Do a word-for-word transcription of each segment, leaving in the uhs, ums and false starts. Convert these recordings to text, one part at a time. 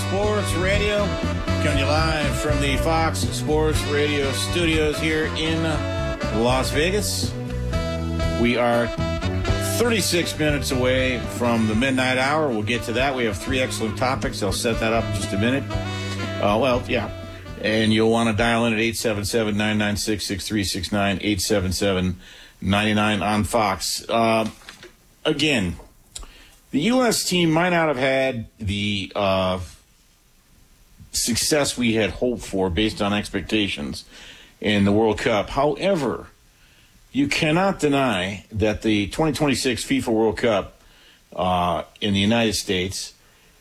Sports Radio, coming to you live from the Fox Sports Radio studios here in Las Vegas. We are thirty-six minutes away from the midnight hour. We'll get to that. We have three excellent topics. I'll set that up in just a minute. Uh, well, yeah. And you'll want to dial in at eight seven seven, nine nine six, six three six nine, eight seven seven, nine nine on Fox. Uh, again, the U S team might not have had the uh, success we had hoped for based on expectations in the World Cup. However, you cannot deny that the twenty twenty-six FIFA World Cup uh, in the United States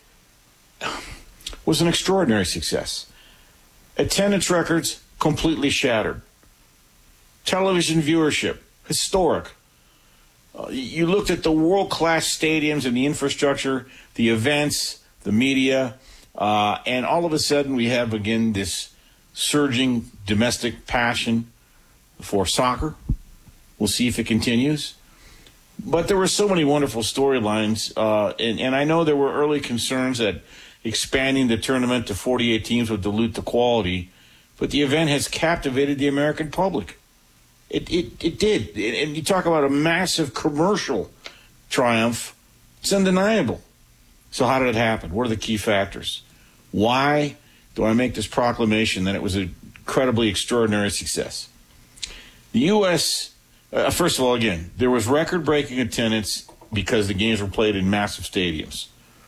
was an extraordinary success. Attendance records completely shattered. Television viewership, historic. Uh, you looked at the world-class stadiums and the infrastructure, the events, the media, uh, and all of a sudden we have, again, this surging domestic passion for soccer. We'll see if it continues. But there were so many wonderful storylines, uh, and, and I know there were early concerns that expanding the tournament to forty-eight teams would dilute the quality, but the event has captivated the American public. It it, it did. And you talk about a massive commercial triumph. It's undeniable. So how did it happen? What are the key factors? Why do I make this proclamation that it was an incredibly extraordinary success? The U S, uh, first of all, again, there was record-breaking attendance because the games were played in massive stadiums.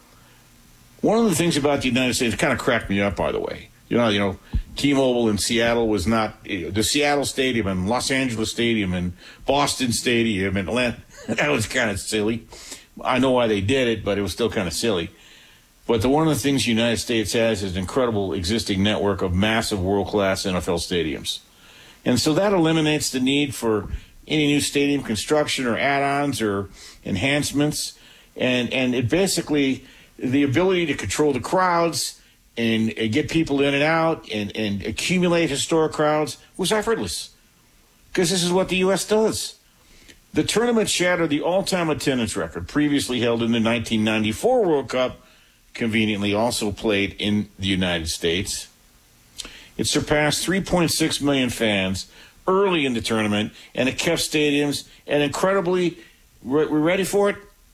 One of the things about the United States, it kind of cracked me up, by the way. You know, you know, T-Mobile in Seattle was not you know, the Seattle Stadium and Los Angeles Stadium and Boston Stadium and Atlanta. That was kind of silly. I know why they did it, but it was still kind of silly. But the, one of the things the United States has is an incredible existing network of massive world-class N F L stadiums. And so that eliminates the need for any new stadium construction or add-ons or enhancements. And, and it basically, the ability to control the crowds and get people in and out and, and accumulate historic crowds was effortless because this is what the U S does. The tournament shattered the all-time attendance record previously held in the nineteen ninety-four World Cup, conveniently also played in the United States. It surpassed three point six million fans early in the tournament, and it kept stadiums and incredibly, we're ready for it?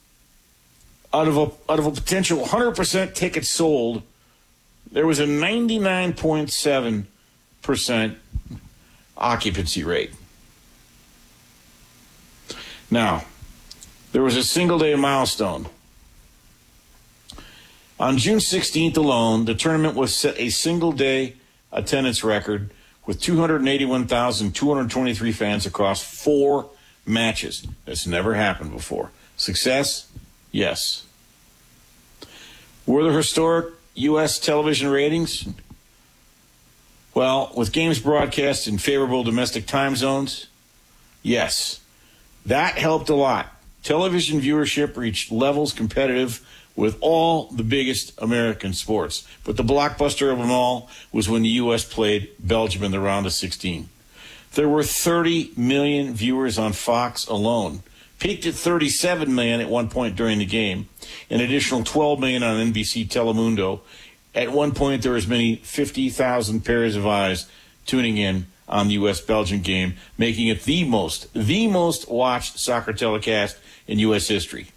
Out of a, out of a potential one hundred percent tickets sold, there was a ninety-nine point seven percent occupancy rate. Now, there was a single-day milestone. On June sixteenth alone, the tournament was set a single-day attendance record with two hundred eighty-one thousand two hundred twenty-three fans across four matches. That's never happened before. Success? Yes. Were there historic U S television ratings? Well, with games broadcast in favorable domestic time zones, yes. That helped a lot. Television viewership reached levels competitive with all the biggest American sports. But the blockbuster of them all was when the U S played Belgium in the round of sixteen. There were thirty million viewers on Fox alone. Peaked at thirty-seven million at one point during the game. An additional twelve million on N B C Telemundo. At one point, there were as many fifty thousand pairs of eyes tuning in on the U S-Belgium game, making it the most, the most watched soccer telecast in U S history.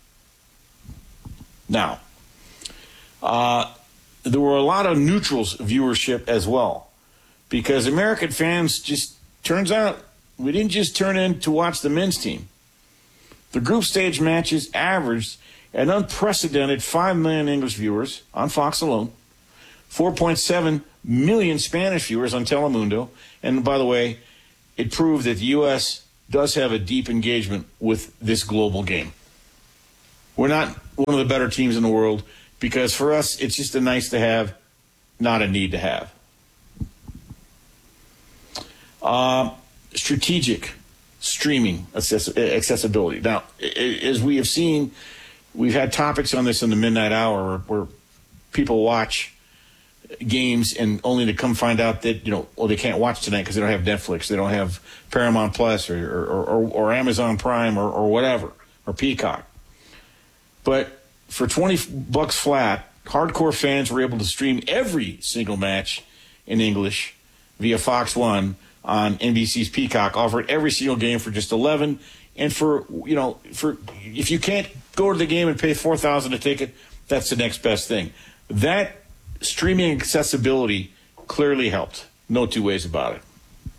Now, uh, there were a lot of neutrals viewership as well, because American fans just, turns out, we didn't just turn in to watch the men's team. The group stage matches averaged an unprecedented five million English viewers on Fox alone, four point seven million Spanish viewers on Telemundo, and by the way, it proved that the U S does have a deep engagement with this global game. We're not one of the better teams in the world because for us, it's just a nice to have, not a need to have. Uh, strategic streaming access- accessibility. Now, as we have seen, we've had topics on this in the midnight hour where people watch games and only to come find out that, you know, well, they can't watch tonight because they don't have Netflix, they don't have Paramount Plus or or, or, or Amazon Prime or, or whatever, or Peacock. But for twenty bucks flat, hardcore fans were able to stream every single match in English via Fox One on N B C's Peacock, offered every single game for just eleven. And for, you know, for if you can't go to the game and pay four thousand dollars a ticket, that's the next best thing. That streaming accessibility clearly helped. No two ways about it.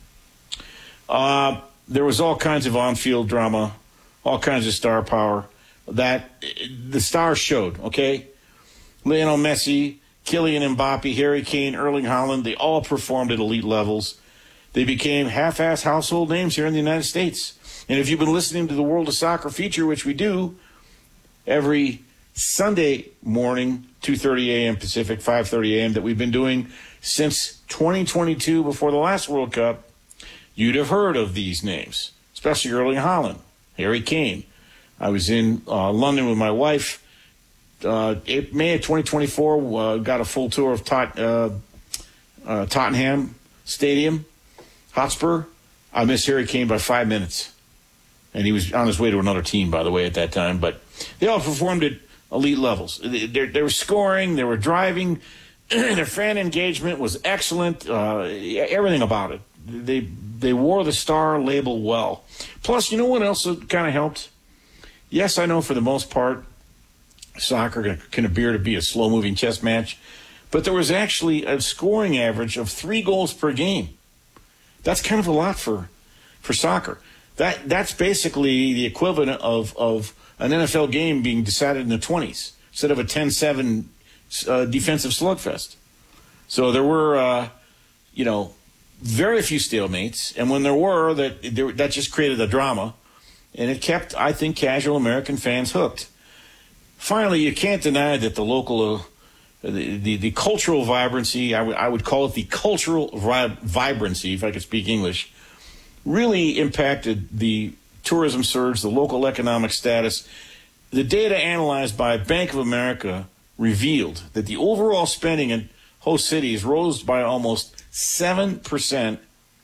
Uh, there was all kinds of on-field drama, all kinds of star power. That the stars showed, okay? Lionel Messi, Kylian Mbappe, Harry Kane, Erling Haaland, they all performed at elite levels. They became half-ass household names here in the United States. And if you've been listening to the World of Soccer feature, which we do every Sunday morning, two thirty a.m. Pacific, five thirty a.m., that we've been doing since twenty twenty-two, before the last World Cup, you'd have heard of these names, especially Erling Haaland, Harry Kane. I was in uh, London with my wife. Uh, May of twenty twenty-four, uh, got a full tour of Tot, uh, uh, Tottenham Stadium, Hotspur. I missed Harry Kane by five minutes. And he was on his way to another team, by the way, at that time. But they all performed at elite levels. They, they, they were scoring. They were driving. Their fan engagement was excellent. Uh, everything about it. They they wore the star label well. Plus, you know what else kind of helped? Yes, I know for the most part, soccer can appear to be a slow-moving chess match. But there was actually a scoring average of three goals per game. That's kind of a lot for, for soccer. That that's basically the equivalent of, of an N F L game being decided in the twenties instead of a ten seven uh, defensive slugfest. So there were, uh, you know, very few stalemates, and when there were, that there, that just created a drama, and it kept, I think, casual American fans hooked. Finally, you can't deny that the local, uh, the, the the cultural vibrancy, I would I would call it the cultural vi- vibrancy, if I could speak English, really impacted the tourism surge, the local economic status. The data analyzed by Bank of America revealed that the overall spending in host cities rose by almost seven percent,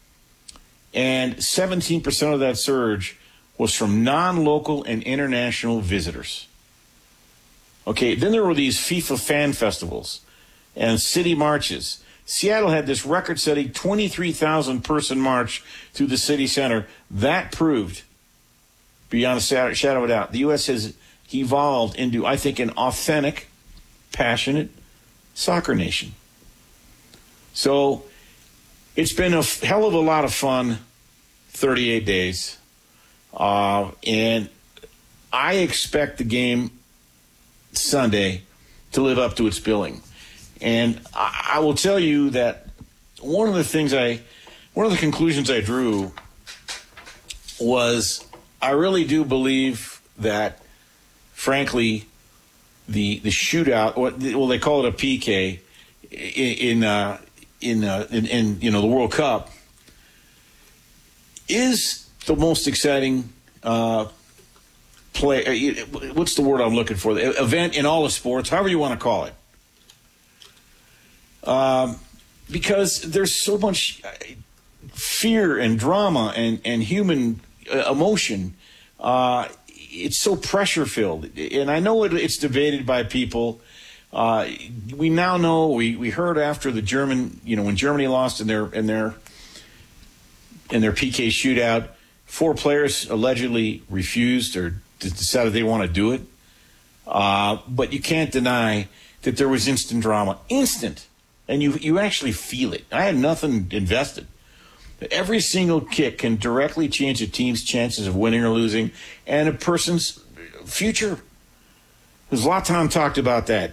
and seventeen percent of that surge was from non-local and international visitors. Okay, then there were these FIFA fan festivals and city marches. Seattle had this record-setting twenty-three thousand person march through the city center. That proved, beyond a shadow of a doubt, the U S has evolved into, I think, an authentic, passionate soccer nation. So it's been a hell of a lot of fun, thirty-eight days. Uh, and I expect the game Sunday to live up to its billing. And I, I will tell you that one of the things I, one of the conclusions I drew was I really do believe that, frankly, the the shootout, well, they call it a P K in in uh, in, uh, in in you know the World Cup, is the most exciting uh, play. What's the word I'm looking for? The event in all of sports, however you want to call it. Um, because there's so much fear and drama and, and human uh, emotion. Uh, it's so pressure-filled. And I know it, it's debated by people. Uh, we now know, we, we heard after the German, you know, when Germany lost in their in their in their P K shootout, four players allegedly refused or decided they want to do it. Uh, but you can't deny that there was instant drama. Instant. And you you actually feel it. I had nothing invested. Every single kick can directly change a team's chances of winning or losing and a person's future. Zlatan talked about that.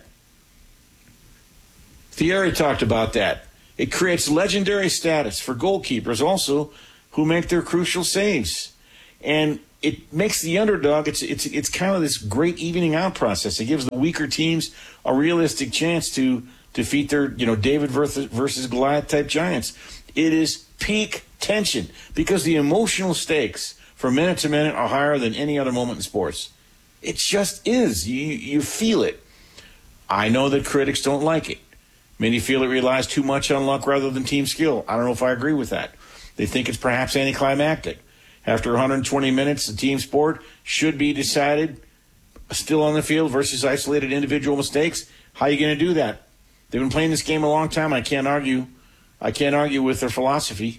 Thierry talked about that. It creates legendary status for goalkeepers also who make their crucial saves. And it makes the underdog, it's it's it's kind of this great evening out process. It gives the weaker teams a realistic chance to defeat their, you know, David versus, versus Goliath type giants. It is peak tension because the emotional stakes from minute to minute are higher than any other moment in sports. It just is. You you feel it. I know that critics don't like it. Many feel it relies too much on luck rather than team skill. I don't know if I agree with that. They think it's perhaps anticlimactic. After one hundred twenty minutes, the team sport should be decided still on the field versus isolated individual mistakes. How are you going to do that? They've been playing this game a long time. I can't argue. I can't argue with their philosophy.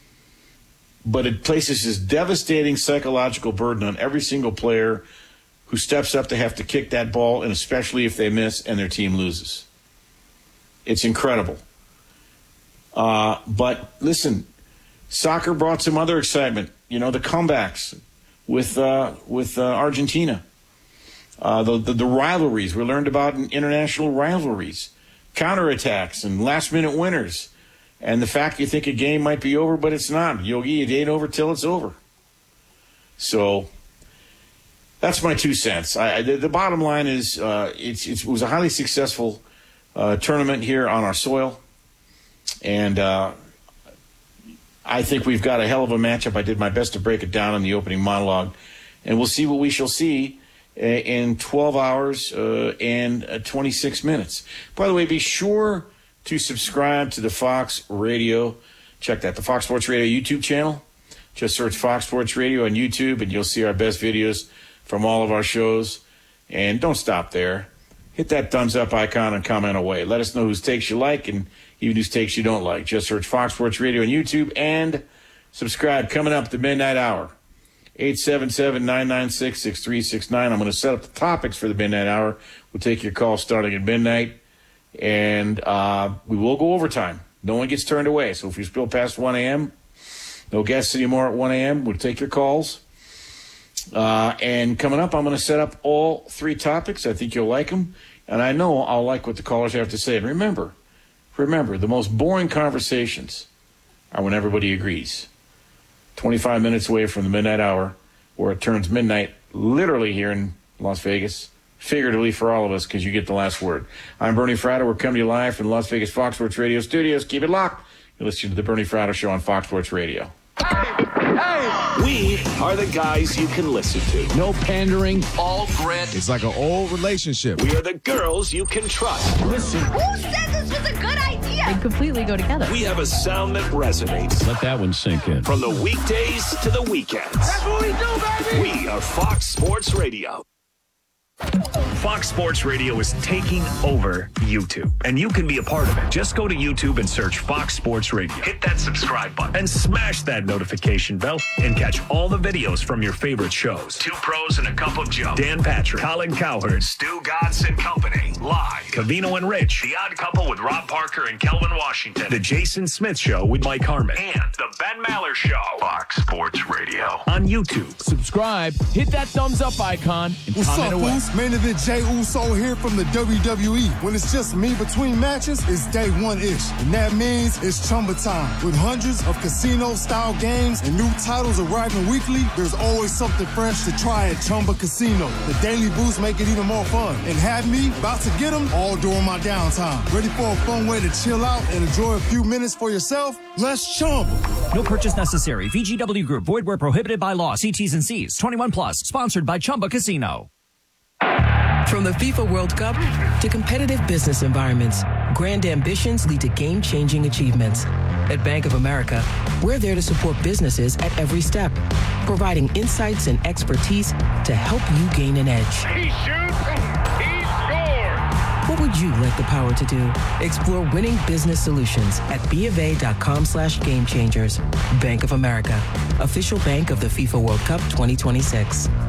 But it places this devastating psychological burden on every single player who steps up to have to kick that ball, and especially if they miss and their team loses. It's incredible. Uh, but listen, soccer brought some other excitement. You know, the comebacks with uh, with uh, Argentina. Uh, the, the the rivalries. We learned about international rivalries, counterattacks, and last-minute winners. And the fact you think a game might be over, but it's not. Yogi, it ain't over till it's over. So that's my two cents. I, the, the bottom line is uh, it's, it's, it was a highly successful uh, tournament here on our soil. And uh, I think we've got a hell of a matchup. I did my best to break it down in the opening monologue. And we'll see what we shall see in twelve hours uh, and uh, twenty-six minutes. By the way, be sure to subscribe to the Fox Radio. Check that, the Fox Sports Radio YouTube channel. Just search Fox Sports Radio on YouTube, and you'll see our best videos from all of our shows. And don't stop there. Hit that thumbs up icon and comment away. Let us know whose takes you like and even whose takes you don't like. Just search Fox Sports Radio on YouTube and subscribe. Coming up, the Midnight Hour. eight seven seven, nine nine six, six three six nine. I'm going to set up the topics for the Midnight Hour. We'll take your calls starting at midnight. And uh, we will go overtime. No one gets turned away. So if you spill past one a.m., no guests anymore at one a.m., we'll take your calls. Uh, and coming up, I'm going to set up all three topics. I think you'll like them. And I know I'll like what the callers have to say. And remember, remember, the most boring conversations are when everybody agrees. twenty-five minutes away from the Midnight Hour, where it turns midnight literally here in Las Vegas. Figuratively for all of us, because you get the last word. I'm Bernie Fratto. We're coming to you live from the Las Vegas Fox Sports Radio studios. Keep it locked. You're listening to the Bernie Fratto Show on Fox Sports Radio. Hey, hey. We are the guys you can listen to. No pandering. All grit. It's like an old relationship. We are the girls you can trust. Listen. Who said this was a good idea? They completely go together. We have a sound that resonates. Let that one sink in. From the weekdays to the weekends. That's what we do, baby. We are Fox Sports Radio. Fox Sports Radio is taking over YouTube, and you can be a part of it. Just go to YouTube and search Fox Sports Radio. Hit that subscribe button and smash that notification bell and catch all the videos from your favorite shows. Two Pros and a Cup of Joe. Dan Patrick, Colin Cowherd, Stu Godson and Company. Live. Cavino and Rich. The Odd Couple with Rob Parker and Kelvin Washington. The Jason Smith Show with Mike Harmon. And The Ben Maller Show. Fox Sports Radio. On YouTube. Subscribe, hit that thumbs up icon, and What's comment up, away. Boost? Main event Jey Uso here from the W W E. When it's just me between matches, it's day one-ish. And that means it's Chumba time. With hundreds of casino-style games and new titles arriving weekly, there's always something fresh to try at Chumba Casino. The Daily Boost make it even more fun. And have me about to get them all during my downtime. Ready for a fun way to chill out and enjoy a few minutes for yourself? Let's Chumba. No purchase necessary. V G W Group. Void where prohibited by law. See T's and C's. twenty-one plus. Sponsored by Chumba Casino. From the FIFA World Cup to competitive business environments, grand ambitions lead to game-changing achievements. At Bank of America, we're there to support businesses at every step, providing insights and expertise to help you gain an edge. He shoots. He scores. What would you like the power to do? Explore winning business solutions at BofA.com slash game changers. Bank of America, official bank of the FIFA World Cup twenty twenty-six.